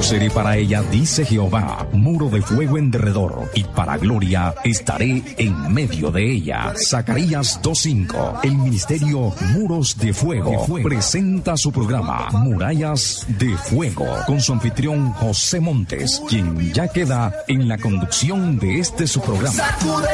seré para ella, dice Jehová, muro de fuego en derredor, y para gloria estaré en medio de ella. Zacarías 2:5. El ministerio Muros de Fuego presenta su programa Murallas de Fuego con su anfitrión José Montes, quien ya queda en la conducción de este su programa.